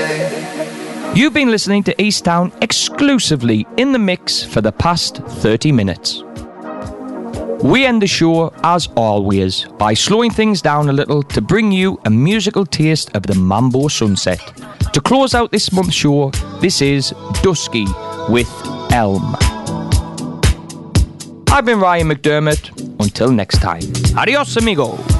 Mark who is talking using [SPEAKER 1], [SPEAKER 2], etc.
[SPEAKER 1] You've been listening to Easttown exclusively in the mix for the past 30 minutes. We end the show, as always, by slowing things down a little to bring you a musical taste of the Mambo Sunset. To close out this month's show, this is Dusky with Elm. I've been Ryan McDermott. Until next time. Adios, amigo.